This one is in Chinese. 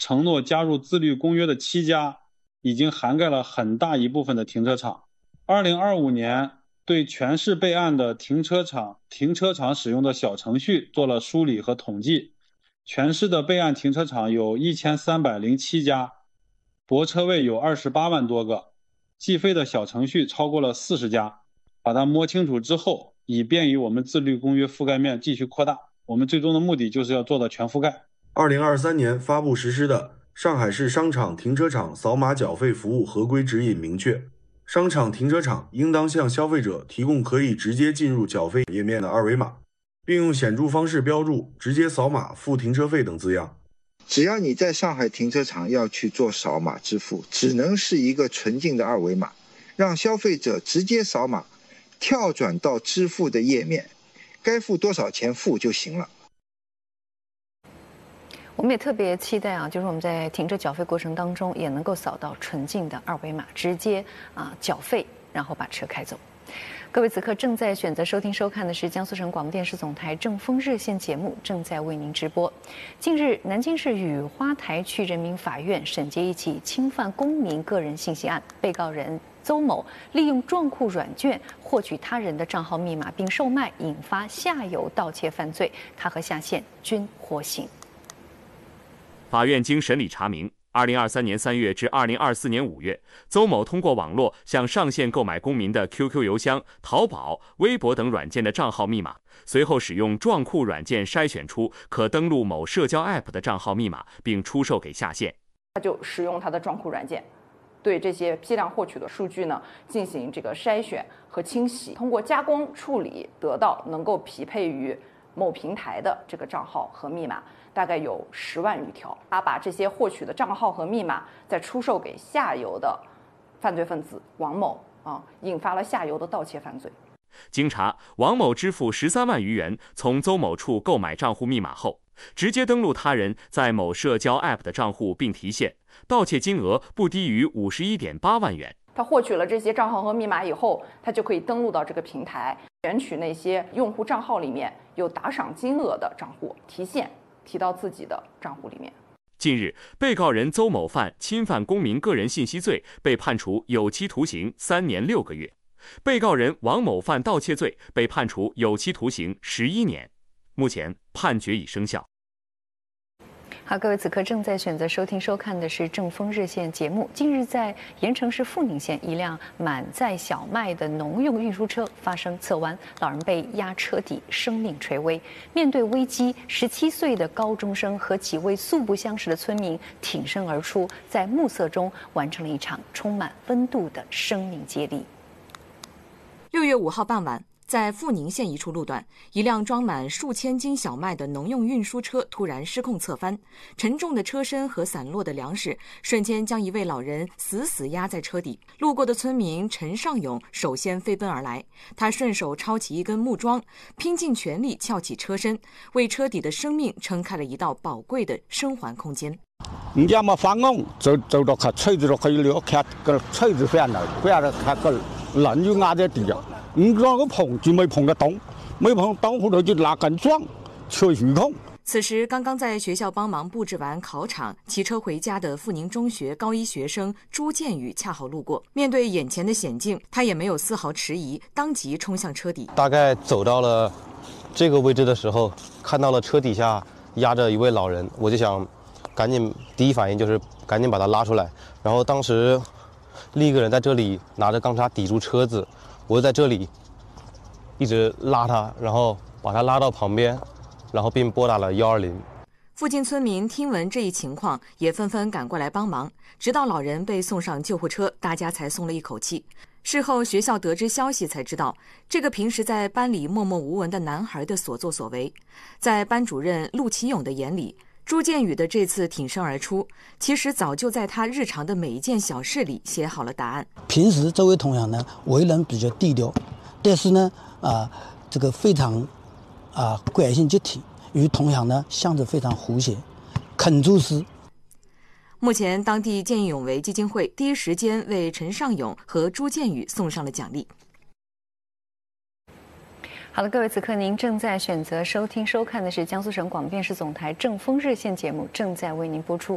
承诺加入自律公约的7家，已经涵盖了很大一部分的停车场。2025年对全市备案的停车场使用的小程序做了梳理和统计，全市的备案停车场有1307家，泊车位有28万多个，计费的小程序超过了40家。把它摸清楚之后，以便于我们自律公约覆盖面继续扩大。我们最终的目的就是要做到全覆盖。 2023年发布实施的上海市商场停车场扫码缴费服务合规指引明确，商场停车场应当向消费者提供可以直接进入缴费页面的二维码，并用显著方式标注直接扫码付停车费等字样。 只要你在上海停车场要去做扫码支付，只能是一个纯净的二维码，让消费者直接扫码跳转到支付的页面，该付多少钱付就行了。 我们也特别期待就是我们在停车缴费过程当中也能够扫到纯净的二维码，直接缴费，然后把车开走。各位此刻正在选择收听收看的是江苏省广播电视总台正风热线节目，正在为您直播。近日，南京市雨花台区人民法院审结一起侵犯公民个人信息案，被告人邹某利用撞库软件获取他人的账号密码并售卖，引发下游盗窃犯罪，他和下线均获刑。 法院经审理查明，2023年3月至2024年5月，邹某通过网络向上线购买公民的 QQ 邮箱、淘宝、微博等软件的账号密码，随后使用撞库软件筛选出可登录某社交 App 的账号密码，并出售给下线。 他就使用他的撞库软件，对这些批量获取的数据呢进行这个筛选和清洗，通过加工处理得到能够匹配于某平台的这个账号和密码，大概有10万余条。他把这些获取的账号和密码再出售给下游的犯罪分子王某引发了下游的盗窃犯罪。 经查，王某支付13万余元从邹某处购买账户密码后，直接登录他人在某社交 App 的账户并提现，盗窃金额不低于51.8万元。 他获取了这些账号和密码以后，他就可以登录到这个平台，选取那些用户账号里面有打赏金额的账户，提现提到自己的账户里面。 近日，被告人邹某犯侵犯公民个人信息罪，被判处有期徒刑3年6个月；被告人王某犯盗窃罪，被判处有期徒刑11年。目前判决已生效。 好，各位此刻正在选择收听收看的是正风热线节目。近日，在盐城市富宁县，一辆满载小麦的农用运输车发生侧弯，老人被压车底，生命垂危。面对危机，17岁的高中生和几位素不相识的村民挺身而出，在暮色中完成了一场充满温度的生命接力。 6月5号傍晚，在富宁县一处路段，一辆装满数千斤小麦的农用运输车突然失控侧翻，沉重的车身和散落的粮食瞬间将一位老人死死压在车底。路过的村民陈尚勇首先飞奔而来，他顺手抄起一根木桩，拼尽全力撬起车身，为车底的生命撑开了一道宝贵的生还空间。 人家嘛翻工，走到佢吹住落去了，佢個吹住翻嚟，翻嚟佢個人要壓在地上。唔讓佢碰就沒碰得動，沒碰到後頭就拿根樁去虛空。 此时，刚刚在学校帮忙布置完考场，骑车回家的富宁中学高1学生朱建宇恰好路过，面对眼前的险境，他也没有丝毫迟疑，当即冲向车底。 大概走到了这个位置的时候，看到了车底下压着一位老人，我就想赶紧，第一反应就是赶紧把他拉出来。然后当时另一个人在这里拿着钢叉抵住车子。我就在这里一直拉他，然后把他拉到旁边，然后并拨打了120。 附近村民听闻这一情况，也纷纷赶过来帮忙。直到老人被送上救护车，大家才松了一口气。事后，学校得知消息才知道，这个平时在班里默默无闻的男孩的所作所为，在班主任陆启勇的眼里，朱建宇的这次挺身而出，其实早就在他日常的每一件小事里写好了答案。 平时这位同学呢，为人比较低调，但是呢，这个非常关心集体，与同学呢相处非常和谐，肯做事。 目前，当地见义勇为基金会第一时间为陈尚勇和朱建宇送上了奖励。 好了，各位，此刻您正在选择收听收看的是江苏省广播电视总台正风热线节目，正在为您播出。